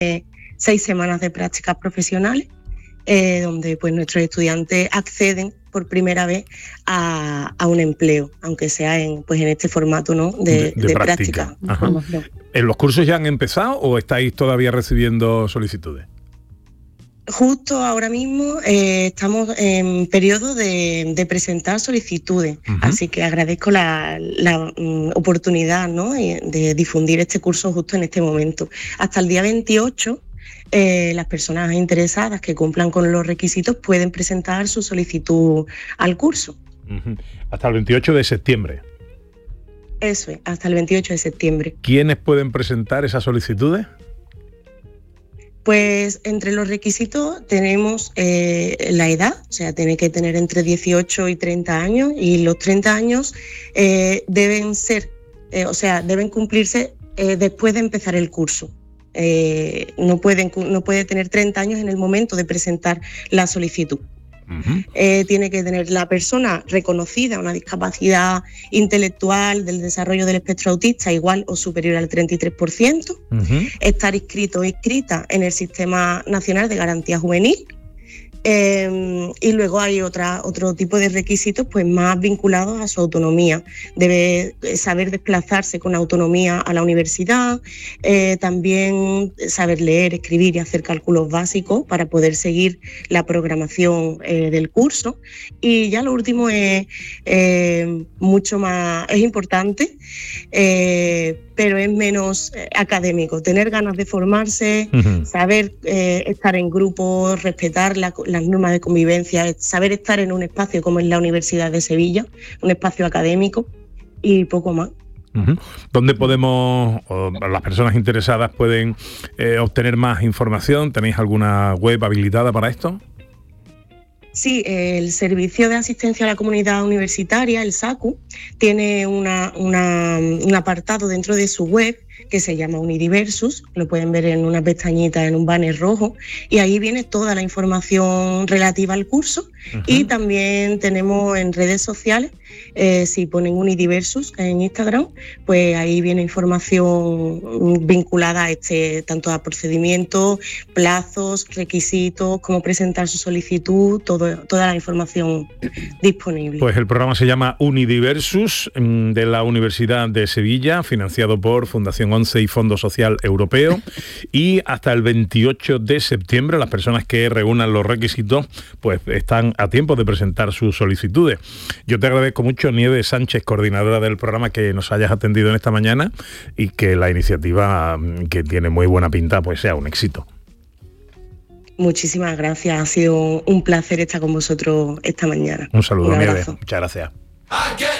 6 semanas de prácticas profesionales, donde pues nuestros estudiantes acceden por primera vez a un empleo, aunque sea en este formato, ¿no?, de práctica. ¿Los cursos ya han empezado o estáis todavía recibiendo solicitudes? Justo ahora mismo estamos en periodo de presentar solicitudes, así que agradezco la oportunidad, ¿no?, de difundir este curso justo en este momento. Hasta el día 28, las personas interesadas que cumplan con los requisitos pueden presentar su solicitud al curso. Hasta el 28 de septiembre. Eso es, hasta el 28 de septiembre. ¿Quiénes pueden presentar esas solicitudes? Pues entre los requisitos tenemos la edad, o sea, tiene que tener entre 18 y 30 años, y los 30 años deben cumplirse después de empezar el curso. No puede tener 30 años en el momento de presentar la solicitud. Tiene que tener la persona reconocida una discapacidad intelectual del desarrollo del espectro autista igual o superior al 33%, estar inscrito o inscrita en el Sistema Nacional de Garantía Juvenil, y luego hay otro tipo de requisitos pues más vinculados a su autonomía. Debe saber desplazarse con autonomía a la universidad, también saber leer, escribir y hacer cálculos básicos para poder seguir la programación del curso. Y ya lo último es mucho más, es importante, pero es menos académico. Tener ganas de formarse, saber estar en grupo, respetar las normas de convivencia, saber estar en un espacio como es la Universidad de Sevilla, un espacio académico, y poco más. ¿Dónde podemos, o las personas interesadas pueden obtener más información? ¿Tenéis alguna web habilitada para esto? Sí, el Servicio de Asistencia a la Comunidad Universitaria, el SACU, tiene un apartado dentro de su web que se llama Unidiversus, lo pueden ver en una pestañita, en un banner rojo, y ahí viene toda la información relativa al curso. Y también tenemos en redes sociales, si ponen Unidiversus en Instagram, pues ahí viene información vinculada a tanto a procedimientos, plazos, requisitos, cómo presentar su solicitud, toda la información disponible. Pues el programa se llama Unidiversus, de la Universidad de Sevilla, financiado por Fundación 11 y Fondo Social Europeo, y hasta el 28 de septiembre las personas que reúnan los requisitos pues están a tiempo de presentar sus solicitudes. Yo te agradezco mucho, Nieves Sánchez, coordinadora del programa, que nos hayas atendido en esta mañana y que la iniciativa, que tiene muy buena pinta, pues sea un éxito. Muchísimas gracias, ha sido un placer estar con vosotros esta mañana. Un saludo, Nieves. Muchas gracias.